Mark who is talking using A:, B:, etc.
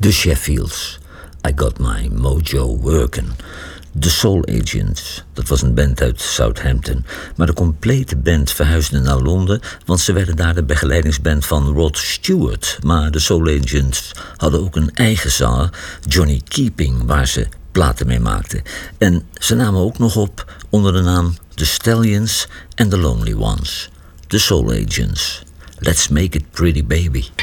A: De Sheffields, I Got My Mojo Workin'. De Soul Agents, dat was een band uit Southampton. Maar de complete band verhuisde naar Londen, want ze werden daar de begeleidingsband van Rod Stewart. Maar de Soul Agents hadden ook een eigen zanger, Johnny Keeping, waar ze platen mee maakten. En ze namen ook nog op onder de naam The Stallions and The Lonely Ones. De Soul Agents. Let's make it pretty, baby.